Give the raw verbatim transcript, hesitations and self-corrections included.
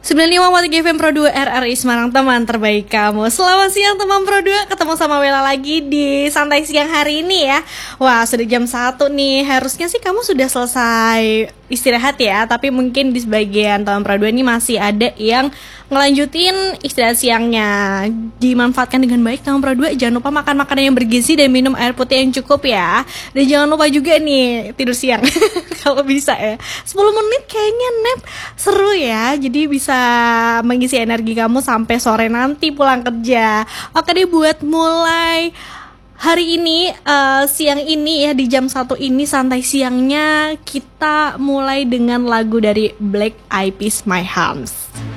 sembilan puluh lima koma tiga F M Pro dua R R I Semarang, teman terbaik kamu. Selamat siang teman Pro dua, ketemu sama Wela lagi di santai siang hari ini ya. Wah, sudah jam satu nih, harusnya sih kamu sudah selesai istirahat ya. Tapi mungkin di sebagian teman Pro dua ini masih ada yang ngelanjutin istirahat siangnya. Dimanfaatkan dengan baik teman Pro dua, jangan lupa makan makanan yang bergizi dan minum air putih yang cukup ya. Dan jangan lupa juga nih tidur siang kalau bisa ya, sepuluh menit kayaknya nap seru ya. Jadi bisa mengisi energi kamu sampai sore nanti pulang kerja. Oke deh, buat mulai hari ini, uh, siang ini ya, di jam satu ini santai siangnya kita mulai dengan lagu dari Black Eyed Peas, My Arms.